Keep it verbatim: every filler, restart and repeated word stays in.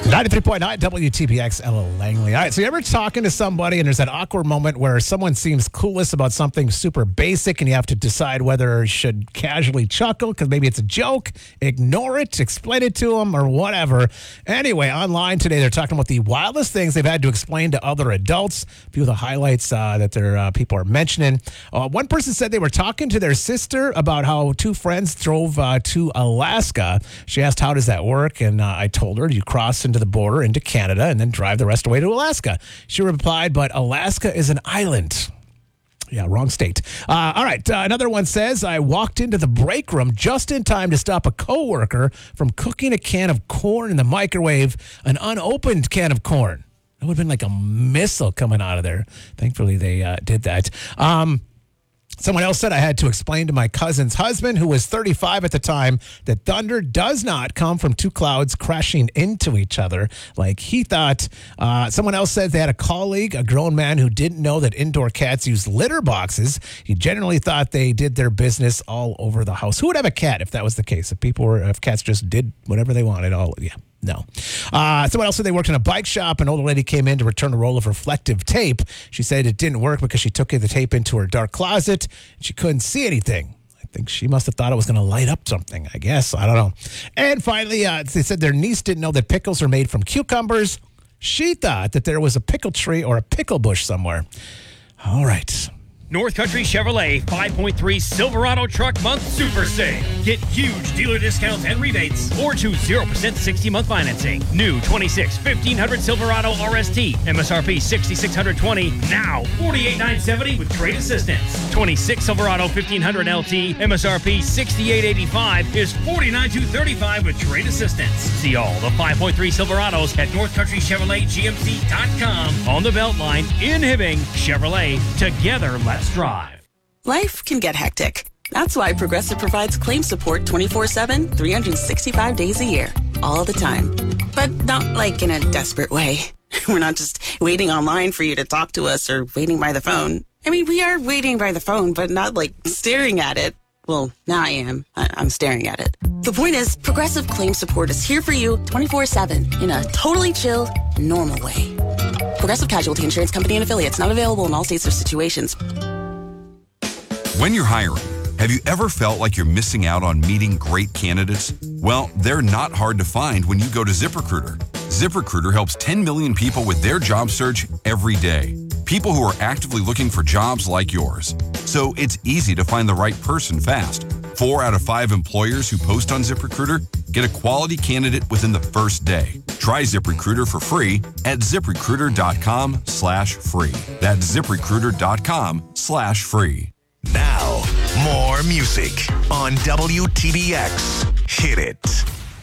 ninety-three point nine W T B X, Ella Langley. All right, so you ever talking to somebody and there's that awkward moment where someone seems clueless about something super basic and you have to decide whether you should casually chuckle because maybe it's a joke, ignore it, explain it to them, or whatever. Anyway, online today they're talking about the wildest things they've had to explain to other adults. A few of the highlights uh, that their uh, people are mentioning. Uh, one person said they were talking to their sister about how two friends drove uh, to Alaska. She asked, how does that work? And uh, I told her, you cross into the border into Canada and then drive the rest of the way to Alaska. She replied, but Alaska is an island. Yeah, wrong state. Uh, all right. Uh, another one says, I walked into the break room just in time to stop a coworker from cooking a can of corn in the microwave, an unopened can of corn. That would have been like a missile coming out of there. Thankfully, they uh, did that. Um, Someone else said I had to explain to my cousin's husband, who was thirty-five at the time, that thunder does not come from two clouds crashing into each other like he thought. Uh, someone else said they had a colleague, a grown man, who didn't know that indoor cats use litter boxes. He generally thought they did their business all over the house. Who would have a cat if that was the case? If people were, if cats just did whatever they wanted, all yeah. No. Uh, someone else said they worked in a bike shop. An older lady came in to return a roll of reflective tape. She said it didn't work because she took the tape into her dark closet and she couldn't see anything. I think she must have thought it was going to light up something, I guess. I don't know. And finally, uh, they said their niece didn't know that pickles are made from cucumbers. She thought that there was a pickle tree or a pickle bush somewhere. All right. North Country Chevrolet five point three Silverado Truck Month Super Sale. Get huge dealer discounts and rebates or choose zero percent sixty-month financing. New twenty-six fifteen hundred Silverado R S T. M S R P six thousand six hundred twenty dollars. Now forty-eight thousand nine hundred seventy dollars with trade assistance. twenty-six Silverado fifteen hundred L T. M S R P sixty-eight eighty-five is forty-nine thousand two hundred thirty-five dollars with trade assistance. See all the five point three Silverados at North Country Chevrolet G M C dot com. On the Beltline in Hibbing. Chevrolet. Together, let's drive. Life can get hectic. That's why Progressive provides claim support twenty-four seven, three hundred sixty-five days a year, all the time. But not like in a desperate way. We're not just waiting online for you to talk to us or waiting by the phone. I mean, we are waiting by the phone, but not like staring at it. Well, now I am. I- I'm staring at it. The point is, Progressive claim support is here for you twenty-four seven in a totally chill, normal way. Progressive Casualty Insurance Company and Affiliates, not available in all states or situations. When you're hiring, have you ever felt like you're missing out on meeting great candidates? Well, they're not hard to find when you go to ZipRecruiter. ZipRecruiter helps ten million people with their job search every day. People who are actively looking for jobs like yours. So it's easy to find the right person fast. Four out of five employers who post on ZipRecruiter get a quality candidate within the first day. Try ZipRecruiter for free at ZipRecruiter.com slash free. That's ZipRecruiter.com slash free. Now, more music on W T B X. Hit it.